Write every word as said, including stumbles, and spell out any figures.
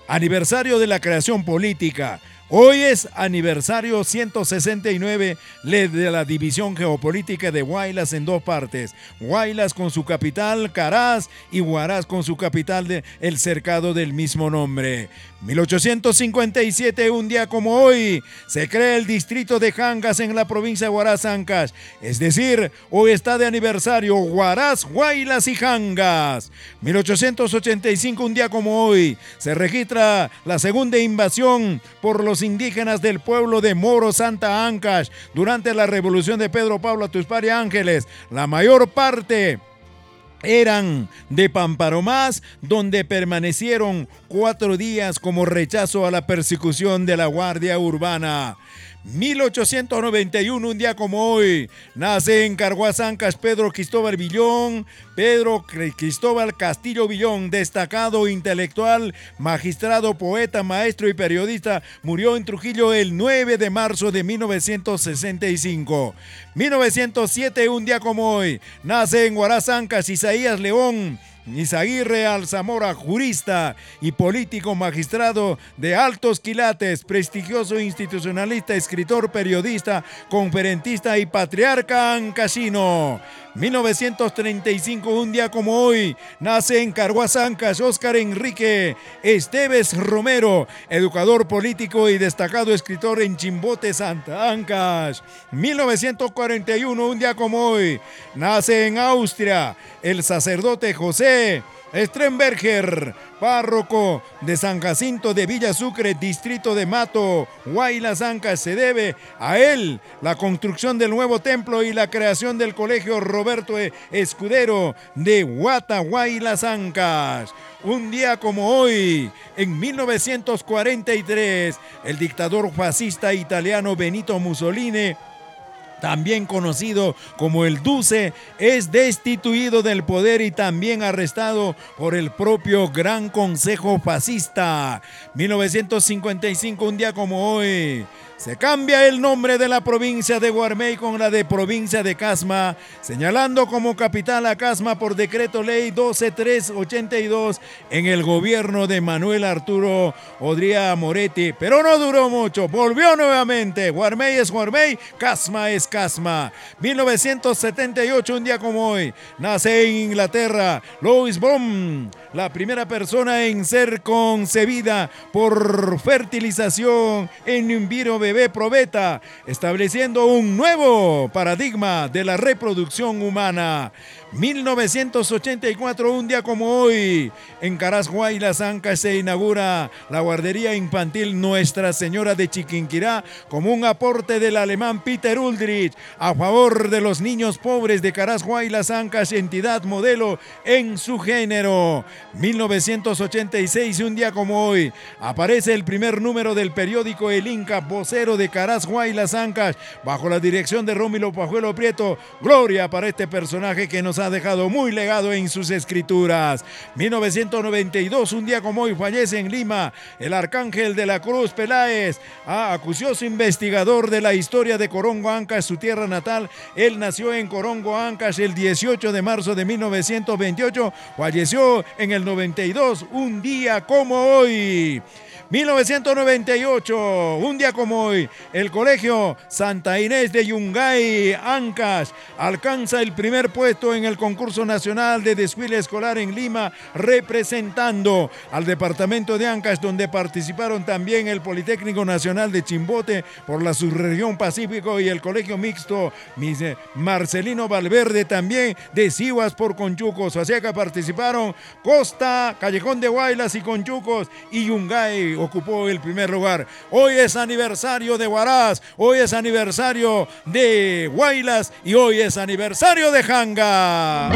Aniversario de la creación política. Hoy es aniversario ciento sesenta y nueve de la división geopolítica de Huaylas en dos partes. Huaylas con su capital, Caraz, y Huaraz con su capital, de, el cercado del mismo nombre. mil ochocientos cincuenta y siete, un día como hoy, se crea el distrito de Ancash en la provincia de Huaraz, Ancash. Es decir, hoy está de aniversario Huaraz, Huaylas y Ancash. mil ochocientos ochenta y cinco, un día como hoy, se registra la segunda invasión por los indígenas del pueblo de Moro Santa Ancash durante la revolución de Pedro Pablo Tuxpan Ángeles. La mayor parte eran de Pamparomás, donde permanecieron cuatro días como rechazo a la persecución de la Guardia Urbana. mil ochocientos noventa y uno, un día como hoy, nace en Carhuaz, Ancash, Pedro Cristóbal Villón. Pedro Cristóbal Castillo Villón, destacado intelectual, magistrado, poeta, maestro y periodista, murió en Trujillo el nueve de marzo de mil novecientos sesenta y cinco. mil novecientos siete, un día como hoy, nace en Huaraz, Ancash, Isaías León Izaguirre Alzamora, jurista y político, magistrado de altos quilates, prestigioso institucionalista, escritor, periodista, conferencista y patriarca ancashino. mil novecientos treinta y cinco, un día como hoy, nace en Carhuaz, Ancash, Óscar Enrique Esteves Romero, educador político y destacado escritor en Chimbote, Santa Ancash. mil novecientos cuarenta y uno, un día como hoy, nace en Austria el sacerdote José Strenberger, párroco de San Jacinto de Villa Sucre, distrito de Mato, Huaylas, Ancash. Se debe a él la construcción del nuevo templo y la creación del colegio Roberto Escudero de Huata, Huaylas, Ancash. Un día como hoy, en mil novecientos cuarenta y tres, el dictador fascista italiano Benito Mussolini, también conocido como el Duce, es destituido del poder y también arrestado por el propio Gran Consejo Fascista. mil novecientos cincuenta y cinco, un día como hoy, se cambia el nombre de la provincia de Guarmey con la de provincia de Casma, señalando como capital a Casma por decreto ley doce mil trescientos ochenta y dos en el gobierno de Manuel Arturo Odría Moretti. Pero no duró mucho, volvió nuevamente. Guarmey es Guarmey, Casma es Casma. mil novecientos setenta y ocho, un día como hoy, nace en Inglaterra Louise Brown, la primera persona en ser concebida por fertilización en vivo bebé probeta, estableciendo un nuevo paradigma de la reproducción humana. mil novecientos ochenta y cuatro, un día como hoy, en Caraz, Huaylas, Ancash, se inaugura la guardería infantil Nuestra Señora de Chiquinquirá como un aporte del alemán Peter Uldrich a favor de los niños pobres de Caraz, Huaylas, Ancash, entidad modelo en su género. mil novecientos ochenta y seis, un día como hoy, aparece el primer número del periódico El Inca, vocero de Caraz, Huaylas, Ancash, bajo la dirección de Rómulo Pajuelo Prieto. Gloria para este personaje que nos ha dejado muy legado en sus escrituras. mil novecientos noventa y dos, un día como hoy, fallece en Lima el arcángel de la Cruz Peláez, ah, acucioso investigador de la historia de Corongo, Ancash, su tierra natal. Él nació en Corongo, Ancash, el dieciocho de marzo de mil novecientos veintiocho, falleció en el noventa y dos, un día como hoy. mil novecientos noventa y ocho, un día como hoy, el colegio Santa Inés de Yungay, Ancash, alcanza el primer puesto en el concurso nacional de desfile escolar en Lima, representando al departamento de Ancash, donde participaron también el Politécnico Nacional de Chimbote por la subregión Pacífico y el colegio mixto Marcelino Valverde también de Sihuas por Conchucos. Así que participaron Costa, Callejón de Huaylas y Conchucos, y Yungay ocupó el primer lugar. Hoy es aniversario de Huaraz, hoy es aniversario de Huaylas y hoy es aniversario de Ancash.